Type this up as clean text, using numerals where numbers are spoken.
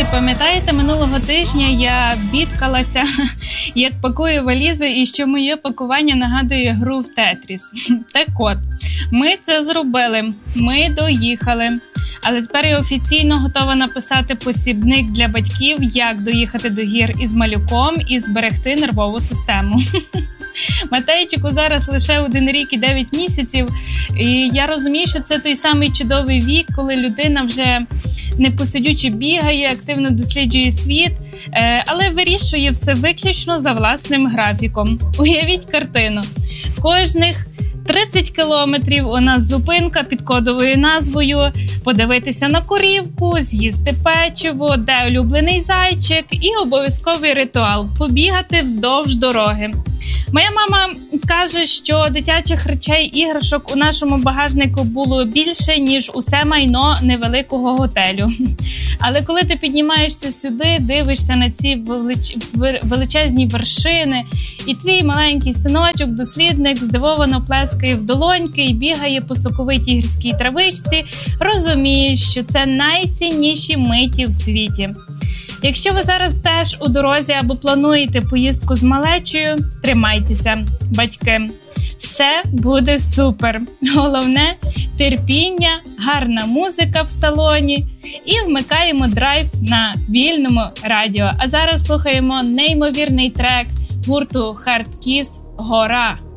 Пам'ятаєте, минулого тижня я бідкалася, як пакую валізи, і що моє пакування нагадує гру в Тетріс. Так от, ми це зробили, ми доїхали. Але тепер я офіційно готова написати посібник для батьків, як доїхати до гір із малюком і зберегти нервову систему. Матейчику зараз лише 1 рік і 9 місяців, і я розумію, що це той самий чудовий вік, коли людина вже непосидючи бігає, активно досліджує світ, але вирішує все виключно за власним графіком. Уявіть картину. Кожних 30 кілометрів у нас зупинка під кодовою назвою «Подивитися на корівку», «З'їсти печиво», «Де улюблений зайчик» і обов'язковий ритуал – побігати вздовж дороги. Моя мама каже, що дитячих речей, іграшок у нашому багажнику було більше, ніж усе майно невеликого готелю. Але коли ти піднімаєшся сюди, дивишся на ці величезні вершини, і твій маленький синочок-дослідник здивовано плескає в долоньки і бігає по соковитій гірській травичці, розумієш, що це найцінніші миті в світі. Якщо ви зараз теж у дорозі або плануєте поїздку з малечею, тримайтеся, батьки. Все буде супер. Головне – терпіння, гарна музика в салоні і вмикаємо драйв на вільному радіо. А зараз слухаємо неймовірний трек гурту Hard Kiss «Гора».